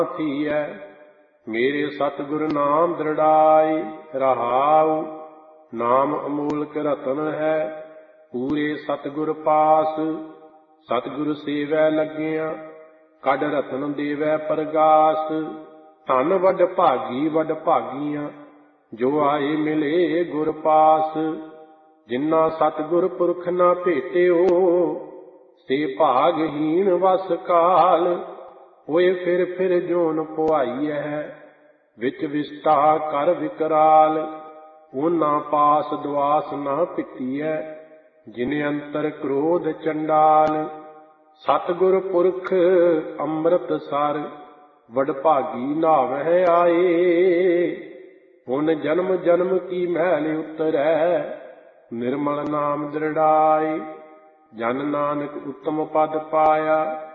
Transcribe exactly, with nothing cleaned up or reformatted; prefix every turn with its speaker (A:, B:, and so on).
A: ਥੀਐ। ਮੇਰੇ ਸਤਿਗੁਰ ਨਾਮ ਦ੍ਰਿੜਾਈ ਰਹਾਉ। ਨਾਮ ਅਮੋਲਕ ਰਤਨ ਹੈ ਪੂਰੇ ਸਤਿਗੁਰ ਪਾਸ। ਸਤਿਗੁਰ ਸੇਵੈ ਲੱਗਿਆ ਕੱਢ ਰਤਨ ਦੇਵੈ ਪਰਗਾਸ। ਧਨ ਵੱਡ ਭਾਗੀ ਵੱਡ ਭਾਗੀਆਂ ਜੋ ਆਏ ਮਿਲੇ ਗੁਰ ਪਾਸ। ਜਿਨ੍ਹਾਂ ਸਤਿਗੁਰ ਪੁਰਖ ਨਾ ਭੇਟਿਓ ਸੇ ਭਾਗਹੀਣ ਵਸ ਕਾਲ। ਹੋਏ ਫਿਰ ਫਿਰ ਜੋਨ ਪੁਆਈਐ ਵਿੱਚ ਵਿਸਟਾ ਕਰ ਵਿਕਰਾਲ। ਉਹਨਾਂ ਪਾਸ ਦੁਆਸ ਨਾ ਪਿੱਟੀਐ ਜਿਨ ਅੰਤਰ ਕ੍ਰੋਧ ਚੰਡਾਲ। ਸਤਿਗੁਰ ਪੁਰਖ ਅੰਮ੍ਰਿਤ ਸਰ ਵਡਭਾਗੀ ਨਾਵਹਿ ਆਏ। ਹੁਣ ਜਨਮ ਜਨਮ ਕੀ ਮੈਲ ਉਤਰੈ ਨਿਰਮਲ ਨਾਮ ਦ੍ਰਿੜਾਈ। ਜਨ ਨਾਨਕ ਉੱਤਮ ਪਦ ਪਾਇਆ